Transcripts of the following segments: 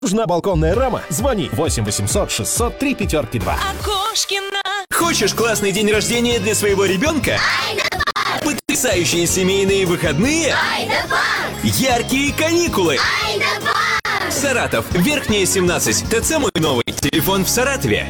Нужна балконная рама? Звони 8 800 600 352. Окошкина. Хочешь классный день рождения для своего ребенка? Потрясающие семейные выходные? Яркие каникулы? Саратов, Верхняя 17, ТЦ «Мой новый». Телефон в Саратове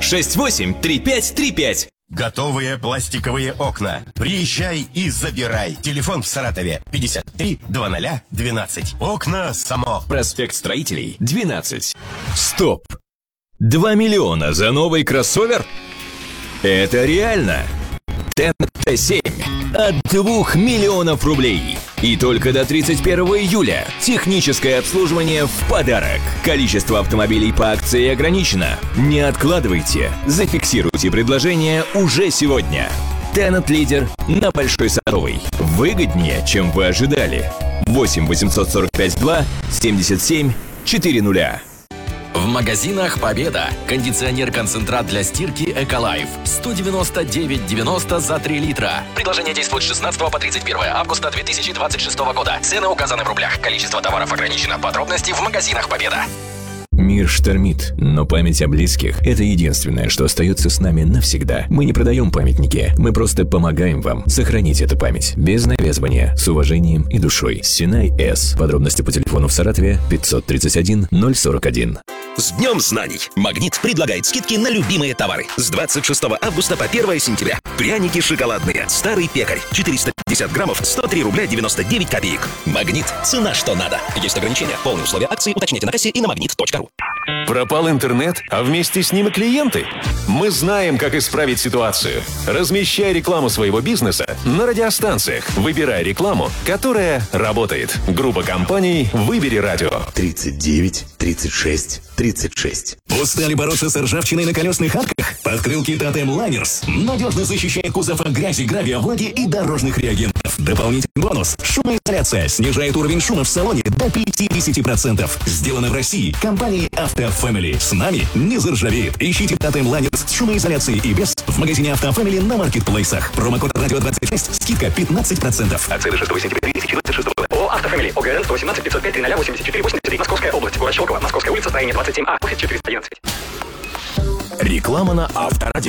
683535. Готовые пластиковые окна. Приезжай и забирай. Телефон в Саратове 53 00 12. Окна само. Проспект Строителей, 12. Стоп! 2 миллиона за новый кроссовер? Это реально! ТНТ-7 от 2 миллионов рублей. И только до 31 июля. Техническое обслуживание в подарок. Количество автомобилей по акции ограничено. Не откладывайте. Зафиксируйте предложение уже сегодня. Теннет Лидер на Большой Садовой. Выгоднее, чем вы ожидали. 8 845 2 77 400. В магазинах «Победа». Кондиционер-концентрат для стирки «Эколайф». 199,90 за 3 литра. Предложение действует с 16 по 31 августа 2026 года. Цены указаны в рублях. Количество товаров ограничено. Подробности в магазинах «Победа». Мир штормит, но память о близких – это единственное, что остается с нами навсегда. Мы не продаем памятники, мы просто помогаем вам сохранить эту память. Без навязывания, с уважением и душой. Синай С. Подробности по телефону в Саратове 531 041. С Днем знаний! «Магнит» предлагает скидки на любимые товары. С 26 августа по 1 сентября. Пряники шоколадные. Старый пекарь. 450 граммов. 103 рубля 99 копеек. «Магнит». Цена что надо. Есть ограничения. Полные условия акции уточните на кассе и на magnet.ru. Пропал интернет, а вместе с ним и клиенты? Мы знаем, как исправить ситуацию. Размещай рекламу своего бизнеса на радиостанциях. Выбирай рекламу, которая работает. Группа компаний «Выбери радио». 39 36 36. Устали бороться с ржавчиной на колесных арках? Подкрылки Тотем Лайнерс надежно защищает кузов от грязи, гравия, влаги и дорожных реагентов. Дополнительный бонус. Шумоизоляция снижает уровень шума в салоне до 50%. Сделано в России компанией Auto Family. С нами не заржавеет. Ищите Тотем Лайнерс с шумоизоляцией и без в магазине Auto Family на маркетплейсах. Промокод радио 26. Скидка 15%. Акции до 6 сентября 2026 года. ООО «Авто Family». ОГРН 118 505 30 84 83. Московская область. Город Щелково. Московская улица, строение 27А. Офис 411. Реклама на Авторадио.